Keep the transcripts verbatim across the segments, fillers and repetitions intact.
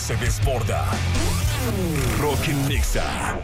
se desborda. Rock en Nexa.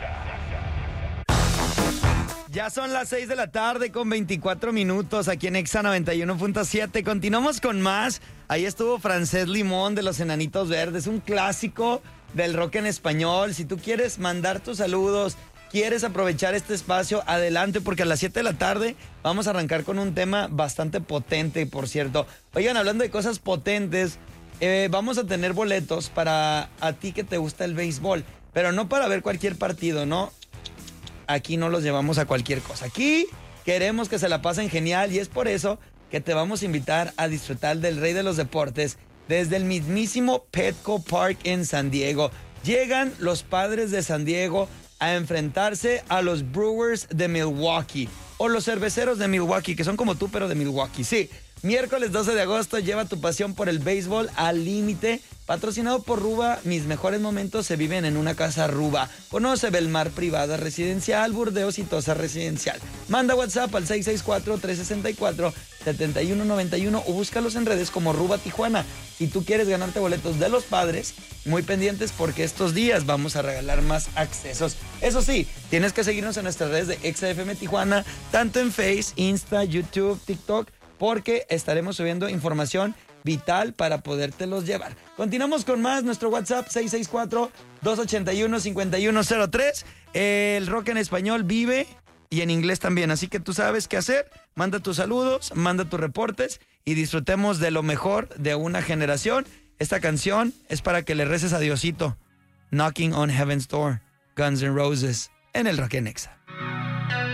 Ya son las seis de la tarde con veinticuatro minutos aquí en Exa noventa y uno punto siete. Continuamos con más. Ahí estuvo Francés Limón de los Enanitos Verdes, un clásico del rock en español. Si tú quieres mandar tus saludos, quieres aprovechar este espacio, adelante, porque a las siete de la tarde vamos a arrancar con un tema bastante potente, por cierto. Oigan, hablando de cosas potentes, eh, vamos a tener boletos para a ti que te gusta el béisbol, pero no para ver cualquier partido, ¿no? Aquí no los llevamos a cualquier cosa. Aquí queremos que se la pasen genial y es por eso que te vamos a invitar a disfrutar del rey de los deportes desde el mismísimo Petco Park en San Diego. Llegan los Padres de San Diego a enfrentarse a los Brewers de Milwaukee o los Cerveceros de Milwaukee, que son como tú pero de Milwaukee. Sí, miércoles doce de agosto, lleva tu pasión por el béisbol al límite. Patrocinado por Ruba, mis mejores momentos se viven en una casa Ruba. Conoce Belmar Privada Residencial, Burdeos y Tosa Residencial. Manda WhatsApp al seis seis cuatro, tres seis cuatro, siete uno nueve uno o búscalos en redes como Ruba Tijuana. Si tú quieres ganarte boletos de los Padres, muy pendientes porque estos días vamos a regalar más accesos. Eso sí, tienes que seguirnos en nuestras redes de Exa F M Tijuana, tanto en Face, Insta, YouTube, TikTok, porque estaremos subiendo información vital para podértelos llevar. Continuamos con más, nuestro WhatsApp seis seis cuatro, dos ocho uno, cinco uno cero tres. El rock en español vive y en inglés también, así que tú sabes qué hacer. Manda tus saludos, manda tus reportes y disfrutemos de lo mejor de una generación. Esta canción es para que le reces a Diosito. Knocking on Heaven's Door, Guns N' Roses, en el Rock en Nexa.